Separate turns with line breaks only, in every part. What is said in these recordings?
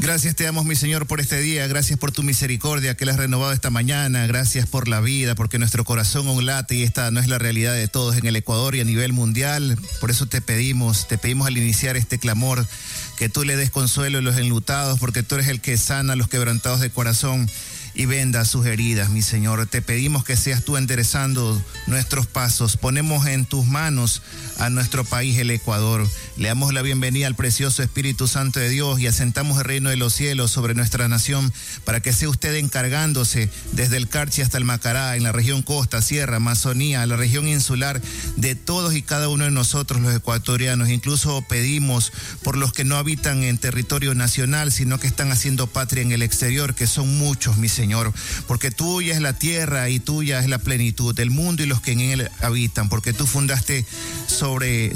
Gracias te damos, mi Señor, por este día. Gracias por tu misericordia que la has renovado esta mañana. Gracias por la vida, porque nuestro corazón aún late y esta no es la realidad de todos en el Ecuador y a nivel mundial. Por eso te pedimos al iniciar este clamor que tú le des consuelo a los enlutados, porque tú eres el que sana a los quebrantados de corazón y venda sus heridas, mi Señor. Te pedimos que seas tú enderezando nuestros pasos. Ponemos en tus manos a nuestro país, el Ecuador. Le damos la bienvenida al precioso Espíritu Santo de Dios y asentamos el reino de los cielos sobre nuestra nación para que sea usted encargándose desde el Carchi hasta el Macará, en la región costa, sierra, Amazonía, la región insular, de todos y cada uno de nosotros los ecuatorianos. Incluso pedimos por los que no habitan en territorio nacional, sino que están haciendo patria en el exterior, que son muchos, mi Señor, porque tuya es la tierra y tuya es la plenitud del mundo y los que en él habitan, porque tú fundaste sobre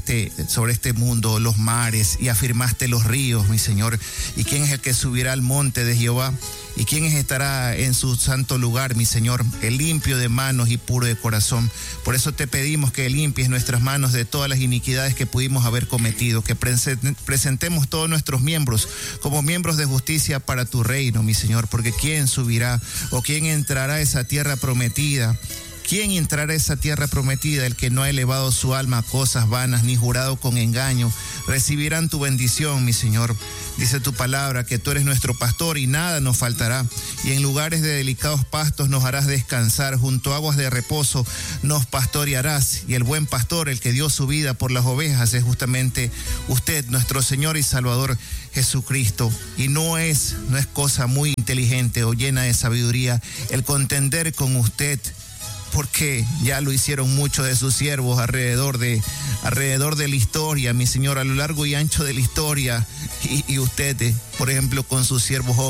este mundo los mares y afirmaste los ríos, mi Señor. ¿Y quién es el que subirá al monte de Jehová? ¿Y quién estará en su santo lugar, mi Señor? El limpio de manos y puro de corazón. Por eso te pedimos que limpies nuestras manos de todas las iniquidades que pudimos haber cometido, que presentemos todos nuestros miembros como miembros de justicia para tu reino, mi Señor, porque ¿quién subirá o quién entrará a esa tierra prometida? ¿Quién entrará a esa tierra prometida? El que no ha elevado su alma a cosas vanas, ni jurado con engaño. Recibirán tu bendición, mi Señor. Dice tu palabra que tú eres nuestro pastor y nada nos faltará. Y en lugares de delicados pastos nos harás descansar. Junto a aguas de reposo nos pastorearás. Y el buen pastor, el que dio su vida por las ovejas, es justamente usted, nuestro Señor y Salvador Jesucristo. Y no es cosa muy inteligente o llena de sabiduría el contender con usted, porque ya lo hicieron muchos de sus siervos alrededor de la historia, mi Señor, a lo largo y ancho de la historia. Y usted, por ejemplo, con su siervo Job,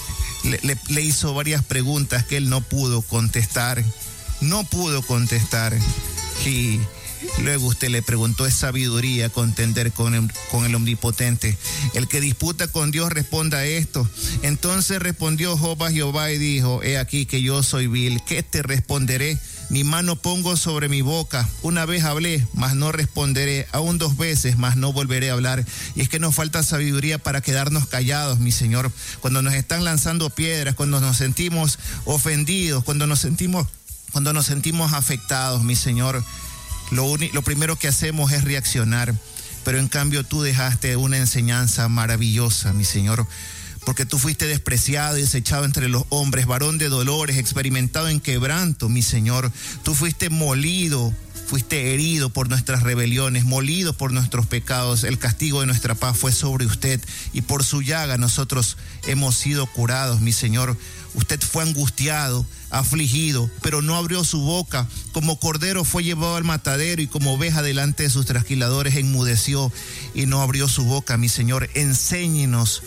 le hizo varias preguntas que él no pudo contestar. Y luego usted le preguntó, ¿es sabiduría contender con el Omnipotente? El que disputa con Dios responda a esto. Entonces respondió Job a Jehová y dijo, he aquí que yo soy vil, ¿qué te responderé? Mi mano pongo sobre mi boca. Una vez hablé, mas no responderé. Aún 2 veces, mas no volveré a hablar. Y es que nos falta sabiduría para quedarnos callados, mi Señor. Cuando nos están lanzando piedras, cuando nos sentimos ofendidos, cuando nos sentimos afectados, mi Señor, lo primero que hacemos es reaccionar. Pero en cambio tú dejaste una enseñanza maravillosa, mi Señor, porque tú fuiste despreciado y desechado entre los hombres, varón de dolores, experimentado en quebranto, mi Señor. Tú fuiste molido, fuiste herido por nuestras rebeliones, molido por nuestros pecados. El castigo de nuestra paz fue sobre usted y por su llaga nosotros hemos sido curados, mi Señor. Usted fue angustiado, afligido, pero no abrió su boca. Como cordero fue llevado al matadero y como oveja delante de sus trasquiladores enmudeció y no abrió su boca, mi Señor. Enséñenos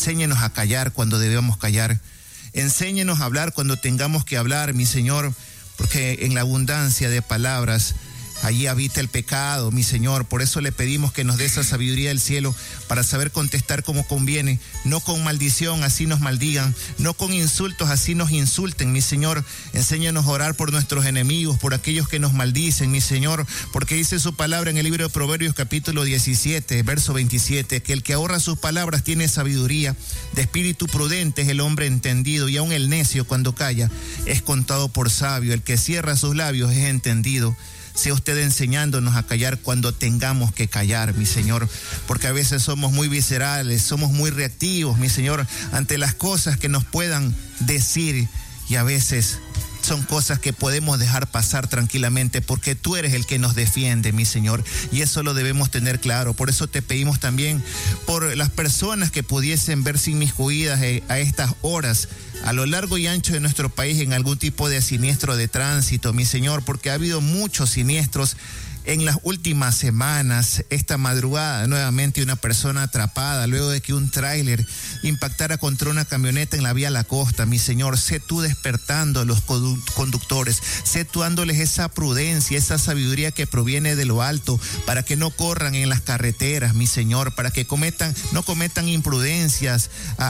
a callar cuando debemos callar. Enséñenos a hablar cuando tengamos que hablar, mi Señor, porque en la abundancia de palabras allí habita el pecado, mi Señor. Por eso le pedimos que nos dé esa sabiduría del cielo para saber contestar como conviene, no con maldición, así nos maldigan, no con insultos, así nos insulten, mi Señor. Enséñanos a orar por nuestros enemigos, por aquellos que nos maldicen, mi Señor, porque dice su palabra en el libro de Proverbios capítulo 17, verso 27, que el que ahorra sus palabras tiene sabiduría, de espíritu prudente es el hombre entendido, y aun el necio cuando calla es contado por sabio. El que cierra sus labios es entendido. Sea usted enseñándonos a callar cuando tengamos que callar, mi Señor, porque a veces somos muy viscerales, somos muy reactivos, mi Señor, ante las cosas que nos puedan decir, y a veces son cosas que podemos dejar pasar tranquilamente porque tú eres el que nos defiende, mi Señor, y eso lo debemos tener claro. Por eso te pedimos también por las personas que pudiesen verse inmiscuidas a estas horas a lo largo y ancho de nuestro país en algún tipo de siniestro de tránsito, mi Señor, porque ha habido muchos siniestros en las últimas semanas. Esta madrugada nuevamente una persona atrapada luego de que un tráiler impactara contra una camioneta en la vía La Costa. Mi Señor, sé tú despertando a los conductores, sé tú dándoles esa prudencia, esa sabiduría que proviene de lo alto para que no corran en las carreteras, mi Señor, para que no cometan imprudencias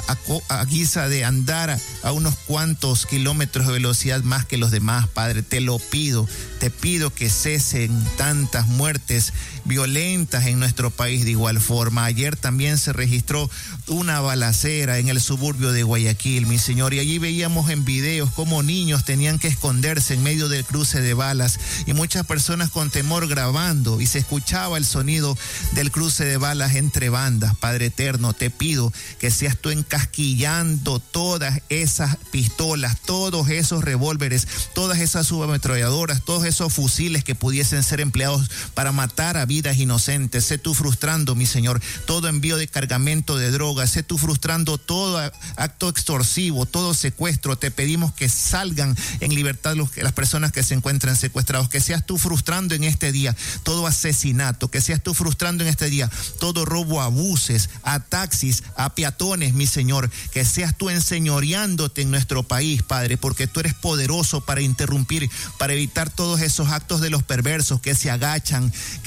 a guisa de andar a unos cuantos kilómetros de velocidad más que los demás. Padre, te pido que cesen tantas muertes violentas en nuestro país de igual forma. Ayer también se registró una balacera en el suburbio de Guayaquil, mi Señor, y allí veíamos en videos cómo niños tenían que esconderse en medio del cruce de balas y muchas personas con temor grabando, y se escuchaba el sonido del cruce de balas entre bandas. Padre eterno, te pido que seas tú encasquillando todas esas pistolas, todos esos revólveres, todas esas subametralladoras, todos esos fusiles que pudiesen ser empleados para matar a vidas inocentes. Sé tú frustrando, mi Señor, todo envío de cargamento de drogas. Sé tú frustrando todo acto extorsivo, todo secuestro. Te pedimos que salgan en libertad las personas que se encuentran secuestrados. Que seas tú frustrando en este día todo asesinato. Que seas tú frustrando en este día todo robo a buses, a taxis, a peatones, mi Señor. Que seas tú enseñoreándote en nuestro país, Padre, porque tú eres poderoso para interrumpir, para evitar todos esos actos de los perversos que se agachan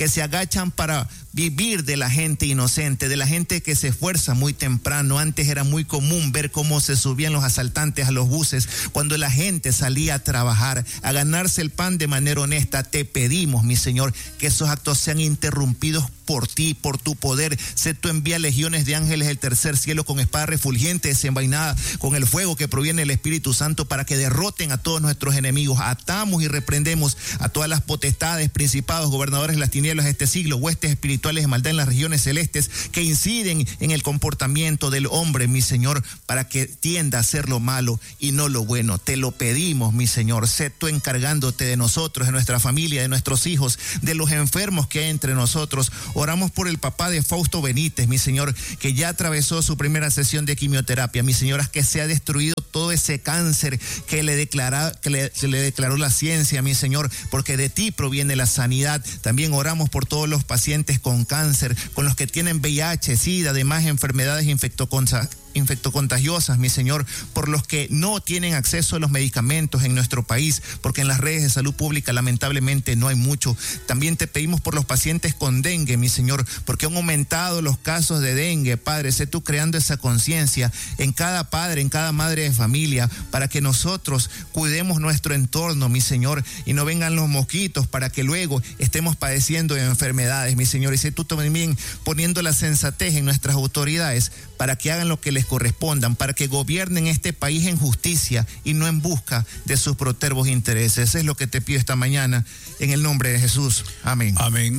para vivir de la gente inocente, de la gente que se esfuerza muy temprano. Antes era muy común ver cómo se subían los asaltantes a los buses cuando la gente salía a trabajar, a ganarse el pan de manera honesta. Te pedimos, mi Señor, que esos actos sean interrumpidos por ti, por tu poder. Sé tú envía legiones de ángeles del tercer cielo con espada refulgente desenvainada, con el fuego que proviene del Espíritu Santo, para que derroten a todos nuestros enemigos. Atamos y reprendemos a todas las potestades, principados, gobernadores de las tinieblas de este siglo, huestes espirituales de maldad en las regiones celestes que inciden en el comportamiento del hombre, mi Señor, para que tienda a hacer lo malo y no lo bueno. Te lo pedimos, mi Señor. Sé tú encargándote de nosotros, de nuestra familia, de nuestros hijos, de los enfermos que hay entre nosotros. Oramos por el papá de Fausto Benítez, mi Señor, que ya atravesó su primera sesión de quimioterapia. Mi Señor, haz que se ha destruido todo ese cáncer que le declaró la ciencia, mi Señor, porque de ti proviene la sanidad. También oramos por todos los pacientes con cáncer, con los que tienen VIH, SIDA, además enfermedades infectocontagiosas, mi Señor, por los que no tienen acceso a los medicamentos en nuestro país, porque en las redes de salud pública lamentablemente no hay mucho. También te pedimos por los pacientes con dengue, mi Señor, porque han aumentado los casos de dengue. Padre, sé tú creando esa conciencia en cada padre, en cada madre de familia, para que nosotros cuidemos nuestro entorno, mi Señor, y no vengan los mosquitos para que luego estemos padeciendo de enfermedades, mi Señor. Y sé tú también poniendo la sensatez en nuestras autoridades para que hagan lo que les correspondan, para que gobiernen este país en justicia y no en busca de sus protervos intereses. Eso es lo que te pido esta mañana, en el nombre de Jesús. Amén.
Amén.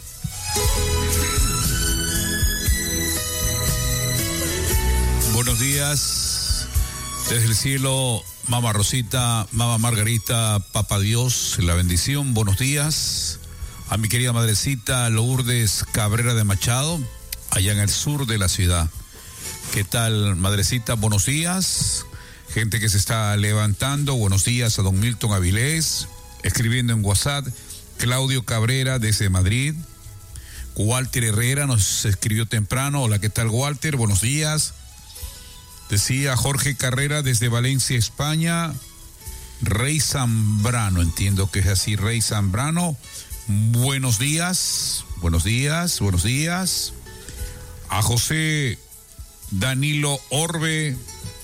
Buenos días desde el cielo, Mamá Rosita, Mamá Margarita, Papá Dios, la bendición. Buenos días a mi querida madrecita Lourdes Cabrera de Machado, allá en el sur de la ciudad. ¿Qué tal, madrecita? Buenos días. Gente que se está levantando. Buenos días a don Milton Avilés, escribiendo en WhatsApp. Claudio Cabrera desde Madrid. Walter Herrera nos escribió temprano. Hola, ¿qué tal, Walter? Buenos días. Decía Jorge Carrera desde Valencia, España. Rey Zambrano, entiendo que es así, Rey Zambrano. Buenos días, buenos días, buenos días. A José Danilo Orbe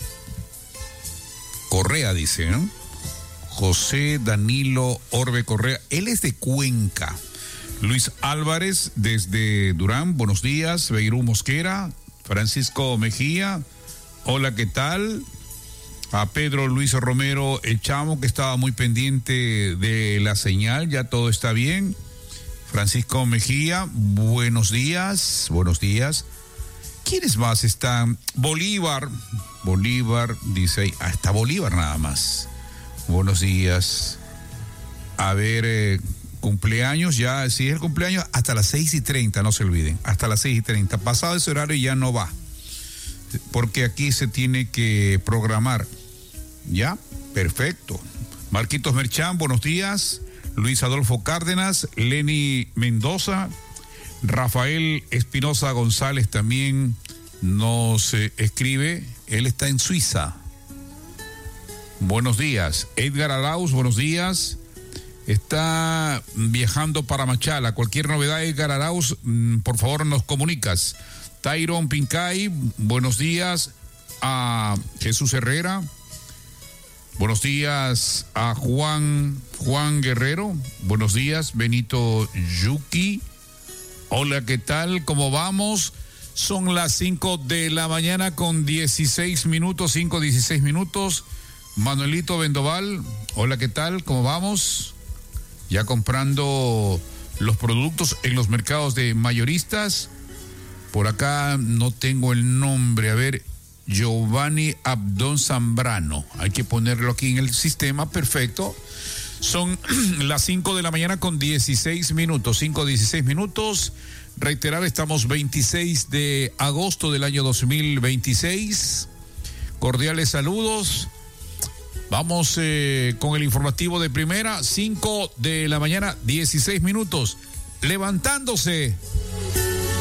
Correa, dice, ¿no? José Danilo Orbe Correa, él es de Cuenca. Luis Álvarez desde Durán, buenos días. Beirú Mosquera, Francisco Mejía, hola, ¿qué tal? A Pedro Luis Romero, el chamo, que estaba muy pendiente de la señal, ya todo está bien. Francisco Mejía, buenos días, buenos días. ¿Quiénes más están? Bolívar, dice ahí, está Bolívar nada más. Buenos días. A ver, cumpleaños, ya, si es el cumpleaños, hasta las 6:30, no se olviden, hasta las 6:30. Pasado ese horario ya no va, porque aquí se tiene que programar. ¿Ya? Perfecto. Marquitos Merchán, buenos días. Luis Adolfo Cárdenas, Lenny Mendoza, Rafael Espinosa González también nos escribe. Él está en Suiza. Buenos días. Edgar Arauz, buenos días. Está viajando para Machala. Cualquier novedad, Edgar Arauz, por favor nos comunicas. Tyron Pincay, buenos días. A Jesús Herrera. Buenos días a Juan Guerrero. Buenos días, Benito Yuki. Hola, ¿qué tal? ¿Cómo vamos? Son las 5 de la mañana con 16 minutos, 5:16 minutos. Manuelito Vendoval, hola, ¿qué tal? ¿Cómo vamos? Ya comprando los productos en los mercados de mayoristas. Por acá no tengo el nombre. A ver, Giovanni Abdón Zambrano. Hay que ponerlo aquí en el sistema. Perfecto. Son las 5 de la mañana con 16 minutos. 5:16 minutos. Reiterar, estamos 26 de agosto del año 2026. Cordiales saludos. Vamos con el informativo de primera. 5 de la mañana, 16 minutos. Levantándose